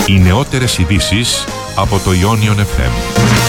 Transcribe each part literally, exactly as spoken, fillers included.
Οι νεότερες ειδήσεις από το Ionion εφ εμ.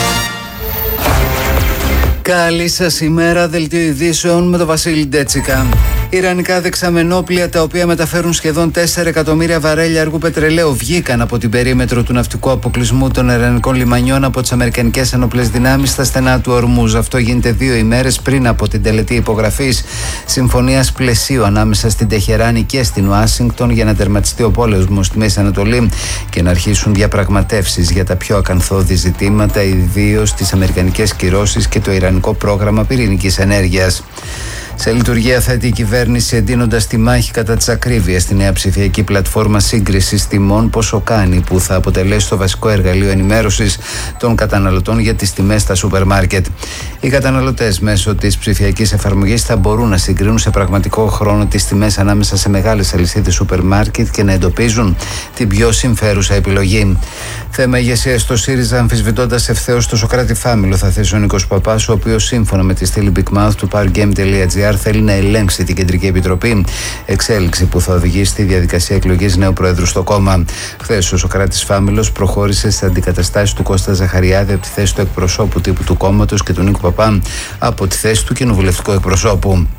Καλή σας ημέρα, δελτίο ειδήσεων με τον Βασίλη Ντέτσικα. Ιρανικά δεξαμενόπλια, τα οποία μεταφέρουν σχεδόν τέσσερα εκατομμύρια βαρέλια αργού πετρελαίου, βγήκαν από την περίμετρο του ναυτικού αποκλεισμού των ιρανικών λιμανιών από τις αμερικανικές ενόπλες δυνάμεις στα στενά του Ορμούζ. Αυτό γίνεται δύο ημέρες πριν από την τελετή υπογραφής συμφωνίας πλαισίου ανάμεσα στην Τεχεράνη και στην Ουάσιγκτον για να τερματιστεί ο πόλεμος στη Μέση Ανατολή και να αρχίσουν διαπραγματεύσεις για τα πιο ακανθώδη ζητήματα, ιδίως τις αμερικανικές κυρώσεις και το ιρανικό πρόγραμμα πυρηνικής ενέργειας. Σε λειτουργία θέτει η κυβέρνηση, εντείνοντας τη μάχη κατά της ακρίβειας στη νέα ψηφιακή πλατφόρμα σύγκρισης τιμών Πόσο Κάνει, που θα αποτελέσει το βασικό εργαλείο ενημέρωσης των καταναλωτών για τις τιμές στα σούπερ μάρκετ. Οι καταναλωτές μέσω της ψηφιακής εφαρμογής θα μπορούν να συγκρίνουν σε πραγματικό χρόνο τις τιμές ανάμεσα σε μεγάλες αλυσίδες σούπερ μάρκετ και να εντοπίζουν την πιο συμφέρουσα επιλογή. Θέμα ηγεσίας στο ΣΥΡΙΖΑ, αμφισβητώντας ευθέως το Σωκράτη Φάμιλο, θα θέσει ο Νίκος Παπάς, ο οποίος σύμφωνα με τη στήλη Big Mouth του powergame τελεία τζι άρ θέλει να ελέγξει την Κεντρική Επιτροπή, εξέλιξη που θα οδηγήσει στη διαδικασία εκλογής νέου Προέδρου στο κόμμα. Χθες ο Σωκράτης Φάμιλος προχώρησε στις αντικαταστάσεις του Κώστα Ζαχαριάδη από τη θέση του εκπροσώπου τύπου του κόμματος και του Νίκου Παπά από τη θέση του κοινοβουλευτικού εκπροσώπου.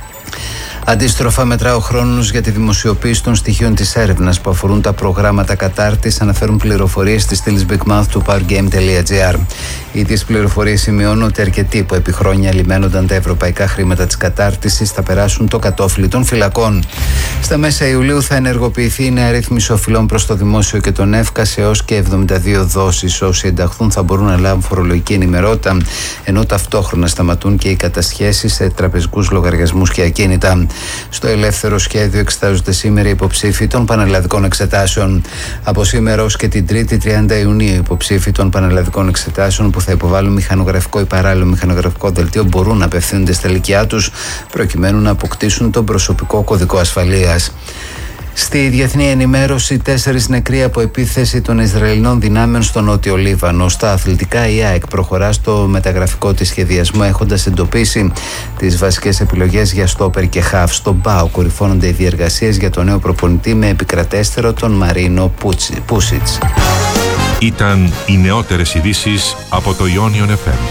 Αντίστροφα, μετρά ο χρόνος για τη δημοσιοποίηση των στοιχείων της έρευνας που αφορούν τα προγράμματα κατάρτισης, αναφέρουν πληροφορίες στη στήλη Big Mouth του powergame τελεία τζι άρ. Οι ίδιες πληροφορίες σημειώνουν ότι αρκετοί που επί χρόνια λιμένονταν τα ευρωπαϊκά χρήματα της κατάρτισης θα περάσουν το κατόφλι των φυλακών. Στα μέσα Ιουλίου θα ενεργοποιηθεί η νέα ρύθμιση οφειλών προς το δημόσιο και τον ΕΦΚΑ σε έως και εβδομήντα δύο δόσεις. Όσοι ενταχθούν θα μπορούν να λάβουν φορολογική ενημερότητα, ενώ ταυτόχρονα σταματούν και οι κατασχέσεις σε τραπεζικούς λογαριασμούς και ακίνητα. Στο ελεύθερο σχέδιο εξετάζονται σήμερα οι υποψήφοι των πανελλαδικών εξετάσεων. Από σήμερα ως και την Τρίτη τριάντα Ιουνίου, οι υποψήφοι των πανελλαδικών εξετάσεων που θα υποβάλουν μηχανογραφικό ή παράλληλο μηχανογραφικό δελτίο μπορούν να απευθύνονται στα λυκειά τους προκειμένου να αποκτήσουν τον προσωπικό κωδικό ασφαλείας. Στη διεθνή ενημέρωση, τέσσερις νεκροί από επίθεση των Ισραηλινών δυνάμεων στο Νότιο Λίβανο. Στα αθλητικά, η ΑΕΚ προχωρά στο μεταγραφικό της σχεδιασμό, έχοντας εντοπίσει τις βασικές επιλογές για στόπερ και χαφ. Στον ΠΑΟ κορυφώνονται οι διεργασίες για τον νέο προπονητή με επικρατέστερο τον Μαρίνο Πούσιτς. Ήταν οι νεότερες ειδήσεις από το Ionion εφ εμ.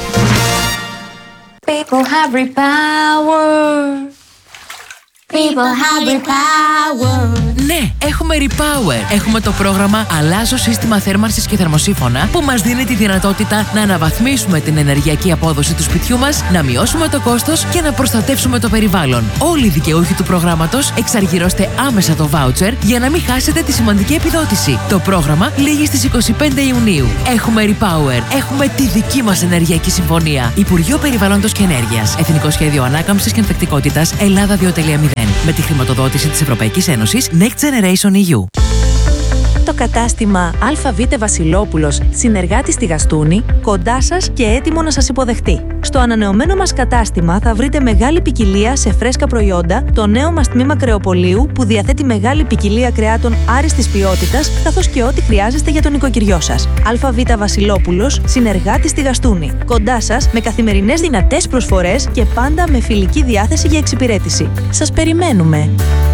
People have repower. People have repower. Ναι, έχουμε Repower. Έχουμε το πρόγραμμα Αλλάζω σύστημα θέρμανσης και θερμοσύφωνα που μας δίνει τη δυνατότητα να αναβαθμίσουμε την ενεργειακή απόδοση του σπιτιού μας, να μειώσουμε το κόστος και να προστατεύσουμε το περιβάλλον. Όλοι οι δικαιούχοι του προγράμματος εξαργυρώστε άμεσα το βάουτσερ για να μην χάσετε τη σημαντική επιδότηση. Το πρόγραμμα λήγει στις είκοσι πέντε Ιουνίου. Έχουμε Repower. Έχουμε τη δική μας ενεργειακή συμφωνία. Υπουργείο Περιβάλλοντος και Ενέργειας. Εθνικό Σχέδιο Ανάκαμψης και Ανθεκτικότητας Ελλάδα δύο κόμμα μηδέν. Με τη χρηματοδότηση της Ευρωπαϊκής Ένωσης Next Generation ι γιου. Το κατάστημα ΑΒ Βασιλόπουλος, συνεργάτης στη Γαστούνη, κοντά σας και έτοιμο να σας υποδεχτεί. Στο ανανεωμένο μας κατάστημα θα βρείτε μεγάλη ποικιλία σε φρέσκα προϊόντα, το νέο μας τμήμα κρεοπολίου που διαθέτει μεγάλη ποικιλία κρεάτων άριστης ποιότητας, καθώς και ό,τι χρειάζεστε για τον νοικοκυριό σας. ΑΒ Βασιλόπουλος, συνεργάτης στη Γαστούνη, κοντά σας με καθημερινές δυνατές προσφορές και πάντα με φιλική διάθεση για εξυπηρέτηση. Σας περιμένουμε!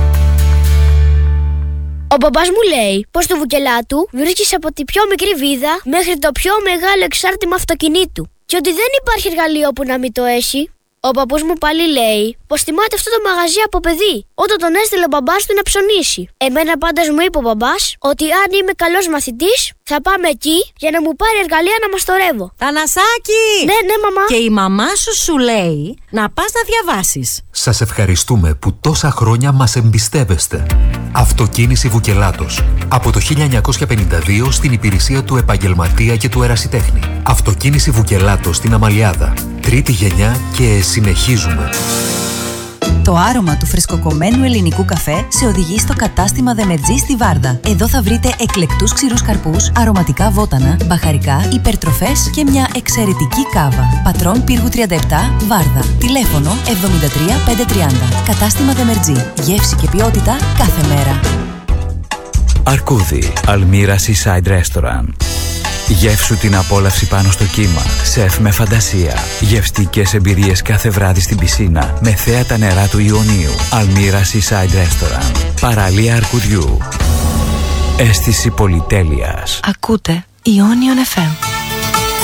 Ο μπαμπάς μου λέει πως στο Βουκελάτου βρίσκεις από τη πιο μικρή βίδα μέχρι το πιο μεγάλο εξάρτημα αυτοκινήτου και ότι δεν υπάρχει εργαλείο που να μην το έχει. Ο παππούς μου πάλι λέει πως θυμάται αυτό το μαγαζί από παιδί, όταν τον έστειλε ο μπαμπάς του να ψωνίσει. Εμένα πάντως μου είπε ο μπαμπάς ότι αν είμαι καλός μαθητής θα πάμε εκεί για να μου πάρει εργαλεία να μαστορεύω. Θανασάκη! Ναι, ναι, μαμά. Και η μαμά σου σου λέει να πας να διαβάσεις. Σας ευχαριστούμε που τόσα χρόνια μας εμπιστεύεστε. Αυτοκίνηση Βουκελάτος. Από το χίλια εννιακόσια πενήντα δύο στην υπηρεσία του επαγγελματία και του ερασιτέχνη. Αυτοκίνηση Βουκελάτος στην Αμαλιάδα. Τρίτη γενιά και συνεχίζουμε. Το άρωμα του φρεσκοκομμένου ελληνικού καφέ σε οδηγεί στο κατάστημα Δεμετζή στη Βάρδα. Εδώ θα βρείτε εκλεκτούς ξηρούς καρπούς, αρωματικά βότανα, μπαχαρικά, υπερτροφές και μια εξαιρετική κάβα. Πατρών Πύργου τριάντα επτά, Βάρδα. Τηλέφωνο εβδομήντα τρία πεντακόσια τριάντα. Κατάστημα Δεμετζή. Γεύση και ποιότητα κάθε μέρα. Αρκούδι, Αλμύρα Seaside Restaurant. Γεύσου την απόλαυση πάνω στο κύμα, σεφ με φαντασία. Γευστικές εμπειρίες κάθε βράδυ στην πισίνα, με θέα τα νερά του Ιωνίου. Αλμύρα Seaside Restaurant. Παραλία Αρκουδιού. Αίσθηση πολυτέλειας. Ακούτε Ionion εφ εμ.